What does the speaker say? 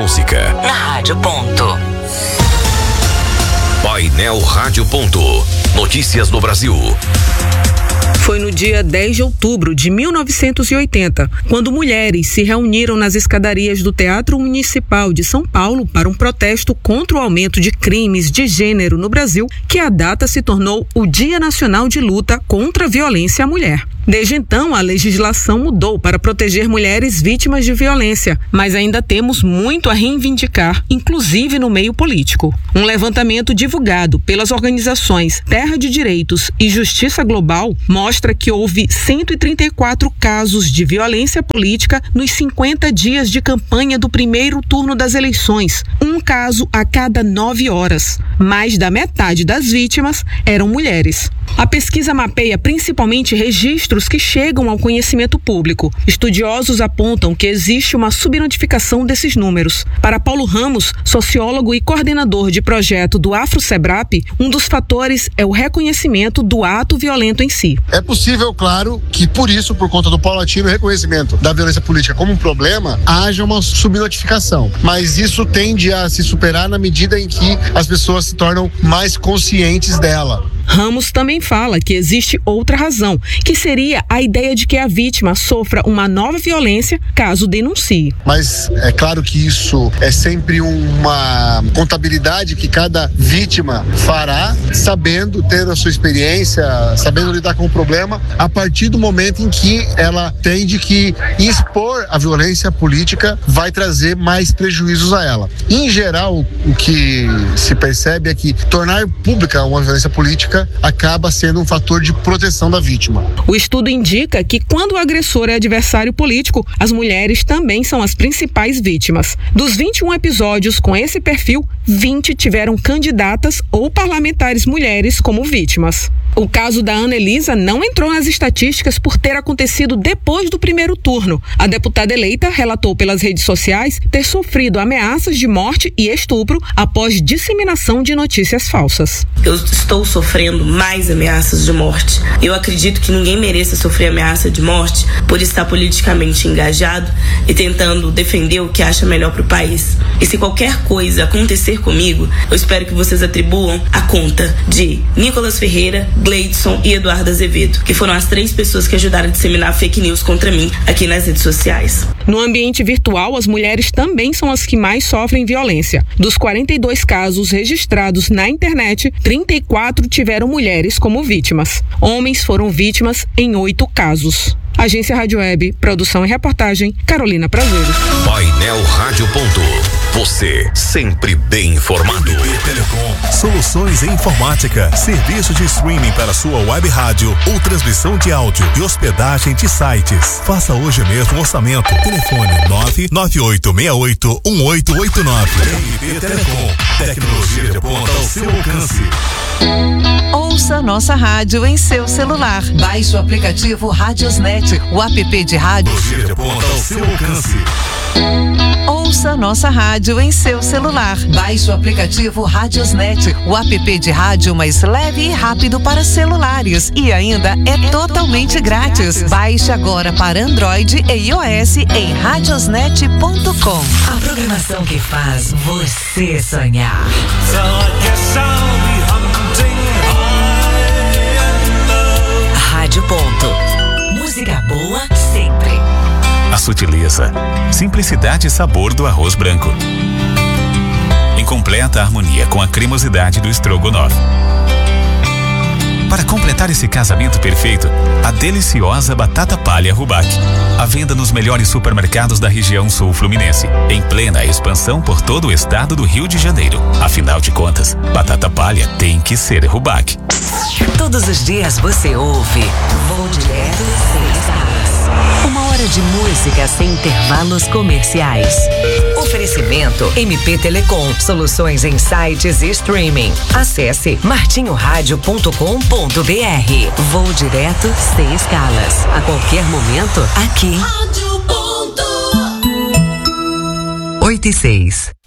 música. Na Rádio Ponto. Painel Rádio Ponto. Notícias do Brasil. Foi no dia 10 de outubro de 1980, quando mulheres se reuniram nas escadarias do Teatro Municipal de São Paulo para um protesto contra o aumento de crimes de gênero no Brasil, que a data se tornou o Dia Nacional de Luta contra a Violência à Mulher. Desde então, a legislação mudou para proteger mulheres vítimas de violência, mas ainda temos muito a reivindicar, inclusive no meio político. Um levantamento divulgado pelas organizações Terra de Direitos e Justiça Global mostra que houve 134 casos de violência política nos 50 dias de campanha do primeiro turno das eleições, um caso a cada 9 horas. Mais da metade das vítimas eram mulheres. A pesquisa mapeia principalmente registros que chegam ao conhecimento público. Estudiosos apontam que existe uma subnotificação desses números. Para Paulo Ramos, sociólogo e coordenador de projeto do Afro-Sebrap, um dos fatores é o reconhecimento do ato violento em si. É possível, claro, que por conta do paulatino reconhecimento da violência política como um problema, haja uma subnotificação. Mas isso tende a se superar na medida em que as pessoas se tornam mais conscientes dela. Ramos também fala que existe outra razão, que seria a ideia de que a vítima sofra uma nova violência caso denuncie. Mas é claro que isso é sempre uma contabilidade que cada vítima fará, sabendo ter a sua experiência, sabendo lidar com o problema, a partir do momento em que ela entende que expor a violência política vai trazer mais prejuízos a ela. Em geral, o que se percebe é que tornar pública uma violência política acaba sendo um fator de proteção da vítima. O estudo indica que quando o agressor é adversário político, as mulheres também são as principais vítimas. Dos 21 episódios com esse perfil, 20 tiveram candidatas ou parlamentares mulheres como vítimas. O caso da Ana Elisa não entrou nas estatísticas por ter acontecido depois do primeiro turno. A deputada eleita relatou pelas redes sociais ter sofrido ameaças de morte e estupro após disseminação de notícias falsas. Eu estou sofrendo mais ameaças de morte. Eu acredito que ninguém mereça sofrer ameaça de morte por estar politicamente engajado e tentando defender o que acha melhor para o país. E se qualquer coisa acontecer comigo, eu espero que vocês atribuam a conta de Nicolas Ferreira, Gleidson e Eduardo Azevedo, que foram as 3 pessoas que ajudaram a disseminar fake news contra mim aqui nas redes sociais. No ambiente virtual, as mulheres também são as que mais sofrem violência. Dos 42 casos registrados na internet, 34 tiveram mulheres como vítimas. Homens foram vítimas em 8 casos. Agência Rádio Web, produção e reportagem, Carolina Prazeres. Painel Rádio Ponto. Você sempre bem informado. Telecom, soluções em informática, serviço de streaming para sua web rádio ou transmissão de áudio e hospedagem de sites. Faça hoje mesmo o orçamento. Telefone 998681889. MB Telecom, tecnologia de ponta ao seu alcance. Ouça nossa rádio em seu celular. Baixe o aplicativo Radiosnet, o app de rádio. Tecnologia de ponta ao seu alcance. Ouça nossa rádio em seu celular. Baixe o aplicativo Radiosnet, o app de rádio mais leve e rápido para celulares. E ainda é totalmente grátis. Baixe agora para Android e iOS em radiosnet.com. A programação que faz você sonhar. Rádio Ponto. Música boa sempre. A sutileza, simplicidade e sabor do arroz branco. Em completa harmonia com a cremosidade do estrogonofe. Para completar esse casamento perfeito, a deliciosa batata palha Rubac. À venda nos melhores supermercados da região sul fluminense, em plena expansão por todo o estado do Rio de Janeiro. Afinal de contas, batata palha tem que ser Rubac. Todos os dias você ouve Vou Direto 6 Horas. 1 hora de música sem intervalos comerciais. Oferecimento MP Telecom, soluções em sites e streaming. Acesse martinhoradio.com.br. Voo direto sem escalas. A qualquer momento, aqui. 8 e 6.